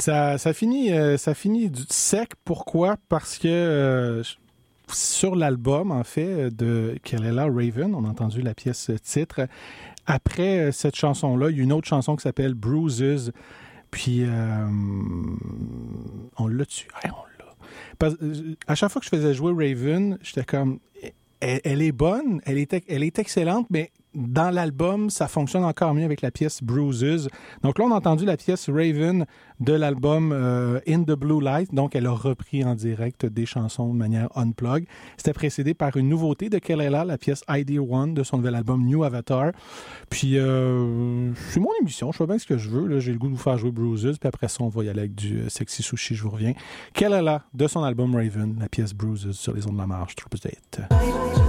Ça finit sec. Pourquoi? Parce que sur l'album, en fait, de Kelela Raven, on a entendu la pièce titre. Après cette chanson-là, il y a une autre chanson qui s'appelle Bruises. Puis, on l'a dessus. Hey, à chaque fois que je faisais jouer Raven, j'étais comme... Elle est bonne, elle est excellente, mais dans l'album, ça fonctionne encore mieux avec la pièce Bruises. Donc là, on a entendu la pièce Raven de l'album In the Blue Light. Donc, elle a repris en direct des chansons de manière unplug. C'était précédé par une nouveauté de Kelela, la pièce Idea One de son nouvel album New Avatar. Puis, c'est mon émission. Je fais bien ce que je veux. Là, j'ai le goût de vous faire jouer Bruises. Puis après ça, on va y aller avec du Sexy Sushi. Je vous reviens. Kelela, de son album Raven, la pièce Bruises sur les ondes de la marche. Triple Date.